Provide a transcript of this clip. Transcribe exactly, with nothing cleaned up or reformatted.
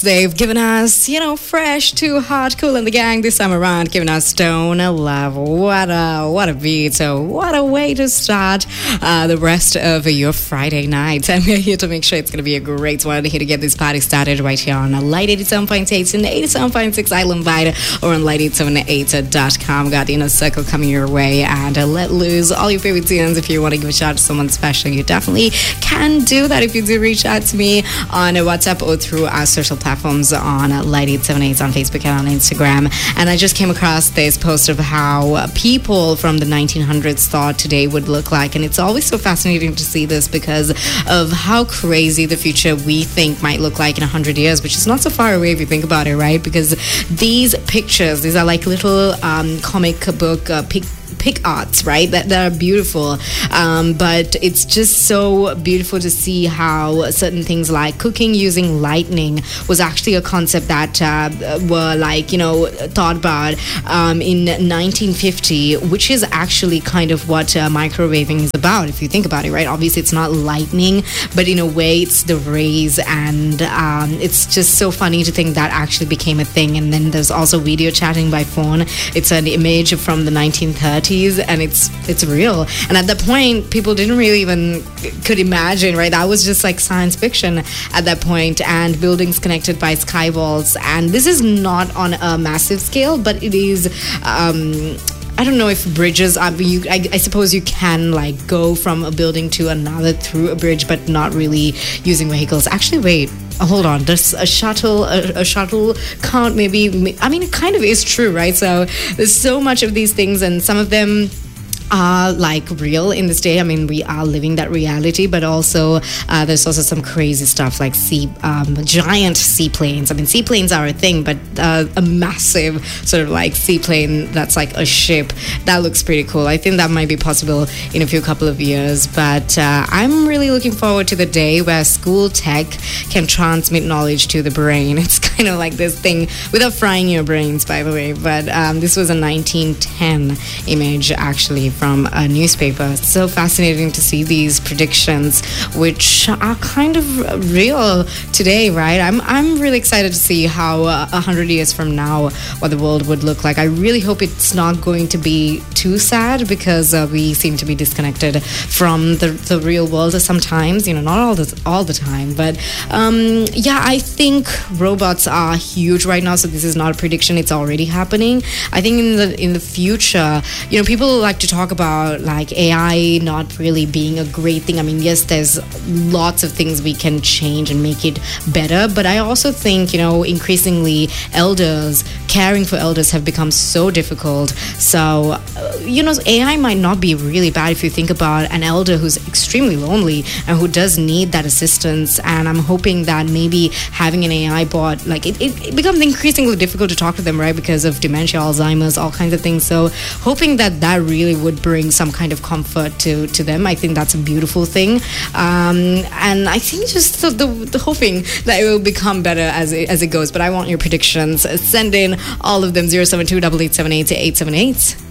They've given us, you know, Fresh, Too Hot, Cool and the Gang this time around, giving us Stone Love. What a, what a beat. So what a way to start uh, the rest of your Friday night. And we're here to make sure it's going to be a great one, here to get this party started right here on Light eighty-seven point eight and eighty-seven point six Island Vibe or on light eight seven eight dot com. Got the Inner Circle coming your way, and uh, let loose all your favorite tunes. If you want to give a shout out to someone special, you definitely can do that if you do reach out to me on WhatsApp or through our social platforms. platforms on Light eight seven eight on Facebook and on Instagram. And I just came across this post of how people from the nineteen hundreds thought today would look like. And it's always so fascinating to see this because of how crazy the future we think might look like in one hundred years, which is not so far away if you think about it, right? Because these pictures, these are like little um, comic book uh, pic pic arts, right, that, that are beautiful, um, but it's just so beautiful to see how certain things like cooking using lightning was actually a concept that uh, were like, you know, thought about um, in nineteen fifty, which is actually kind of what uh, microwaving is about, if you think about it, right? Obviously it's not lightning, but in a way it's the rays, and um, it's just so funny to think that actually became a thing. And then there's also video chatting by phone. It's an image from the nineteen thirties, and it's it's real. And at that point, people didn't really even could imagine, right? That was just like science fiction at that point. And buildings connected by sky vaults, and this is not on a massive scale, but it is um I don't know if bridges are, you, I, I suppose you can like go from a building to another through a bridge, but not really using vehicles. Actually, wait, hold on. Does a shuttle, a, a shuttle can't maybe, I mean, it kind of is true, right? So there's so much of these things, and some of them are like real in this day. I mean, we are living that reality, but also uh, there's also some crazy stuff like sea, um, giant seaplanes. I mean, seaplanes are a thing, but uh, a massive sort of like seaplane that's like a ship, that looks pretty cool. I think that might be possible in a few couple of years, but uh, I'm really looking forward to the day where school tech can transmit knowledge to the brain. It's kind of like this thing without frying your brains, by the way, but um, this was a nineteen ten image actually from a newspaper. It's so fascinating to see these predictions, which are kind of real today, right? I'm I'm really excited to see how a uh, hundred years from now what the world would look like. I really hope it's not going to be too sad, because uh, we seem to be disconnected from the, the real world sometimes. You know, not all the all the time, but um, yeah, I think robots are huge right now. So this is not a prediction; it's already happening. I think in the in the future, you know, people like to talk about like A I not really being a great thing. I mean, yes, there's lots of things we can change and make it better, but I also think, you know, increasingly elders, caring for elders have become so difficult. So, uh, you know, A I might not be really bad if you think about an elder who's extremely lonely and who does need that assistance. And I'm hoping that maybe having an A I bot, like it, it, it becomes increasingly difficult to talk to them, right? Because of dementia, Alzheimer's, all kinds of things. So hoping that that really would bring some kind of comfort to, to them. I think that's a beautiful thing. Um, and I think just the, the, the hoping that it will become better as it, as it goes. But I want your predictions. Send in all of them, zero seven two eight eight seven eight eight seven eight.